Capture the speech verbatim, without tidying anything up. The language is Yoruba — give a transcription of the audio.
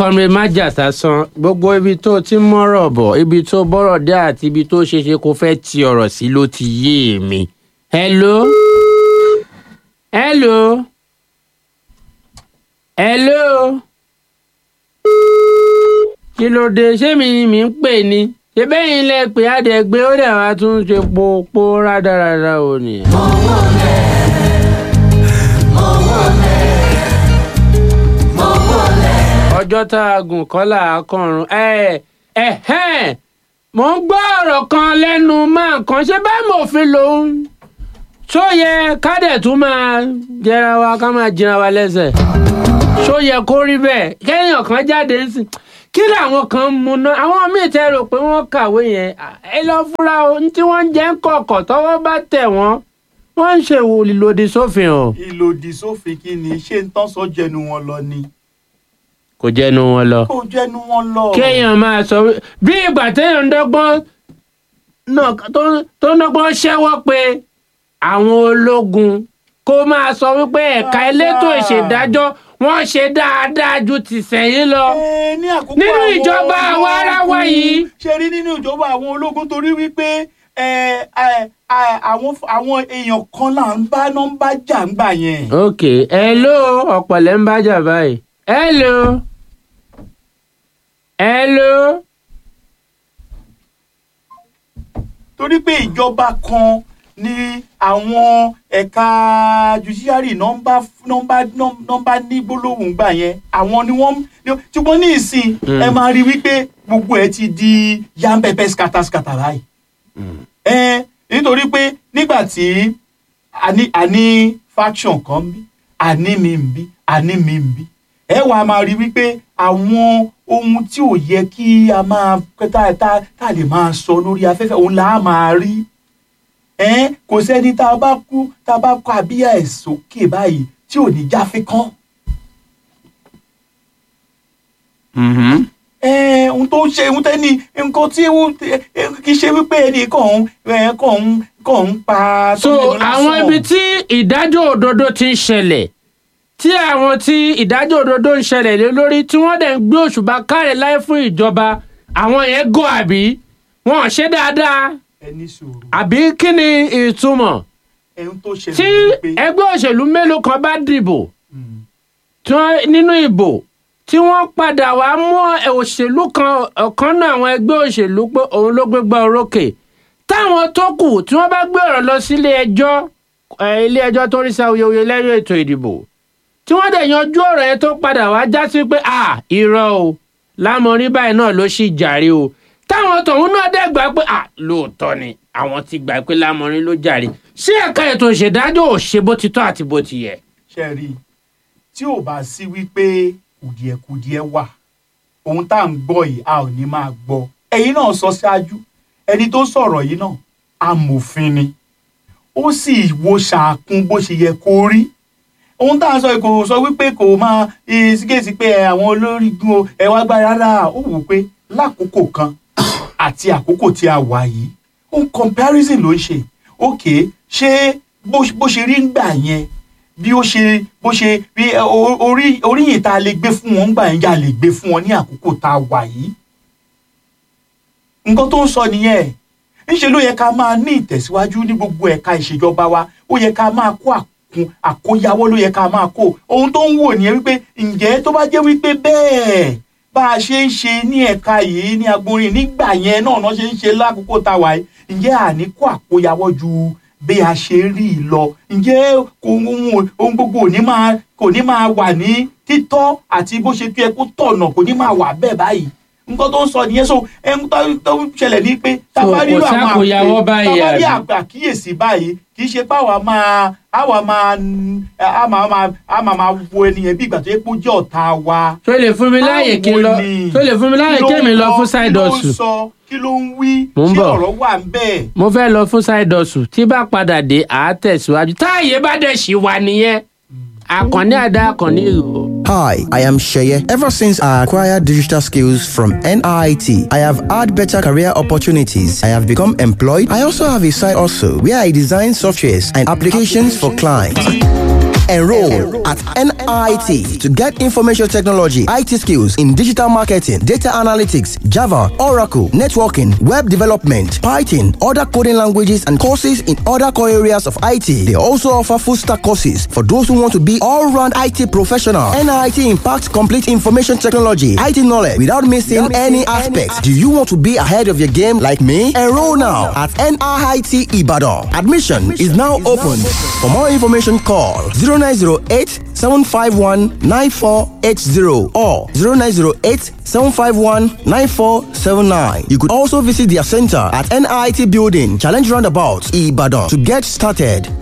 kọ́mi májàsá san gbogbo ibi tó ti mọ́rọ̀ bọ̀ ibi tó bọ́rọ̀ dé àti ibi tó ṣe ṣe kó fẹ́ ti ọ̀rọ̀ sí ló ti yé mi. hello hello hello kí ló dé ṣé mi ni mi ń pè ní ṣé bẹ́yìn lẹ pé àdẹ̀gbé ó dẹ̀ wá tún ṣe pòpò rádaràda ò ní. mọ̀wọ́ lẹ̀ mọ̀wọ́ lẹ̀ mọ̀wọ́ lẹ̀. ọjọ́ tá a gùn kọ́là akọrun ẹ ẹ ẹ mò ń gbọ́ ọ̀rọ̀ kan lẹ́nu máa kan ṣé bá mòfin lòun ṣó yẹ ká dẹ̀ tún máa jẹra wa ká máa jẹra wa lẹ́sẹ̀ ṣó yẹ kó rí bẹ́ẹ̀ kéèyàn kan jáde ń sìn kí làwọn kan ń mu náà àwọn míì tẹ́ rò pé wọ́n kàwé yẹn ẹ lọ fúra o ní tí wọ́n ń jẹ́ ń kọ̀ọ̀kọ̀ tọ́wọ́ bá tẹ̀ wọ́n wọ́n ń ṣe ìlòdì sófin o. ìlòdì sófin kí ni ṣé ń tán sọ jẹnu wọn lọ ni. kò jẹnu wọn lọ. kò jẹnu wọn lọ. kéèyàn máa sọ bí ìgbà téèyàn ń dọ́gbọ́n náà tó ń dọ́gbọ́n ṣẹ́wọ́ pé àwọn ológun kó máa sọ wípé ẹ̀ka elétò ìṣèdájọ́ wọ́n ṣe dáadáa ju ti sẹ́yìn lọ. nínú ìjọba àwa ara wa yìí. ṣe rí nínú ìjọba àwọn ológun torí wípé àwọn èèyàn kan là ń bá náà ń bá jà ń gbà yẹn. ok hello ọ̀pọ̀lẹ́ ń bá jà báyìí. hello hello. torí pé ìjọba kan ní àwọn ẹ̀ka judiciary nọ́mbà nọ́mbà nọ́mbà ní gbólóhùn gbà yẹn àwọn ni wọ́n tí wọ́n ní ìsìn ẹ máa rí wípé gbogbo ẹ ti di yánpẹpẹ skataskata báyìí. ẹ nítorí pé nígbà tí a ní faction kan bí a ní mi ń bí a ní mi ń bí ẹ wà á máa rí wípé àwọn ohun tí ò yẹ kí a máa tá tá lè máa sọ lórí afẹ́fẹ́ òun là á máa rí. Ẹ́n kò sẹ́ni tá a bá kú tá a bá kọ àbíyá ẹ̀ sókè báyìí tí ò ní jáfe kán. Ẹ́n ohun tó ń ṣe ohun tẹ́ni nǹkan tí kì í ṣe wípé ẹnì kan ń kàn ń kàn ń pa. so àwọn ibi tí ìdájọ́ òdodo ti ń ṣẹlẹ̀ tí àwọn tí ìdájọ́ òdodo ń ṣẹlẹ̀ lé lórí tí wọ́n dẹ̀ ń gbé òṣùbà káre láì fún ìjọba àwọn yẹn gò àbí wọn ò ṣe dáadáa àbí kí ni ìtumọ̀ tí ẹgbẹ́ òṣèlú mélòó kan bá dìbò nínú ìbò tí wọ́n padà wá mú òṣèlú kan ọ̀kan náà àwọn ẹgbẹ́ òṣèlú pé òun ló gbégbá orókè táwọn tó kù tí wọ́n bá gbé ọ̀rọ̀ lọ sí ilé ẹjọ́ ilé ẹjọ́ tó rí sí awuyewuye lẹ́yìn ètò ìdìbò tí wọ́n dẹ̀ yanjú ọ̀rọ̀ yẹn tó padà wá já sí pé à irọ́ o Lámọrin báyìí náà ló sì jàre o táwọn tọ̀hún náà dẹ̀ gbà pé à lóòótọ́ ni àwọn ti gbà pé Lámọrin ló jàre ṣé ẹ̀ka ètò ìṣèdájọ́ ò ṣe bó ti tọ́ àti bó ti yẹ. ṣe rí i tí ò bá sí wípé kùdìẹ̀kùdìẹ̀ wà ohun tá à ń gbọ́ yìí a ò ní máa gbọ́ ẹ̀yin náà sọ ṣáájú ẹni tó sọ̀rọ̀ yìí náà amòfin ni ó sì wo ṣàkún bó ṣe yẹ kó rí ohun tá à ń sọ kò sọ wípé kò máa ìsíkèsí pé àwọn olórí gun ẹ wá gbá rárá ó wò pé lákòókò kan àti àkókò tí a wà yìí ohun comparison ló ń ṣe òkè ṣé bó ṣe rí ń gbà yẹn bí ó ṣe bó ṣe bí orí oríyìn tá a lè gbé fún wọn gbà yẹn yà lè gbé fún wọn ní àkókò tá a wà yìí nǹkan tó ń sọ nìyẹn ńṣe ló yẹ ká máa ní ìtẹ̀síwájú ní gbogbo ẹ̀ka ìṣèjọba wa ó yẹ ká máa kó àkún àkóyawọ́ ló yẹ ká máa kó ohun tó ń wò nìyẹn wípé ǹjẹ́ tó bá jẹ́ wípé bẹ́ẹ̀ bá a ṣe ń ṣe ní ẹ̀ka yìí ní agbórin nígbà yẹn náà náà ṣe ń ṣe lákòókò tá a wà yìí ǹjẹ́ àní kó àkóyawọ́ ju bí a ṣe rí i lọ ǹjẹ́ ohun gbogbo ò ní máa kò ní máa wà ní títọ́ àti bó ṣe tó yẹ kó tọ̀nà kò ní máa wà bẹ́ẹ̀ báyìí nǹkan tó ń sọ nìyẹn so ẹni tó ń ṣẹlẹ̀ ní pé tábàárí àwọn tábàárí àkíyèsí báyìí kì í ṣe pé àwa máa àwa máa a máa máa a máa máa wo ẹnìyẹn bí ìgbà tó yẹ kó jẹ́ ọ̀tá wa. tó lè fún mi láàyè kí n lọ tó lè fún mi láàyè kí mi lọ fún side hustle. kí ló ń wí ṣé ọ̀rọ̀ wà ń bẹ́ẹ̀. mo fẹ́ lọ fún side hustle tí bá padà dé àá tẹ̀síwájú táàyè bá dẹ̀ ṣì wà nìyẹn Akànní Àdá Akànní Ìró. Hi, I am Sheye. Ever since I acquired digital skills from N I T, I have had better career opportunities. I have become employed. I also have a side also where I design softwares and applications for clients. Enroll at N I T to get information technology, I T skills in digital marketing, data analytics, Java, Oracle, networking, web development, Python, other coding languages, and courses in other core areas of I T. They also offer full stack courses for those who want to be all-round I T professional. N I T impacts complete information technology, I T knowledge without missing any aspect. Do you want to be ahead of your game like me? Enroll now at N I T Ibadan. Admission is now open. For more information, call zero nine zero eight, seven five one, nine four eight zero or zero nine zero eight, seven five one, nine four seven nine. You could also visit their center at N I T Building, Challenge Roundabout, Ibadan to get started.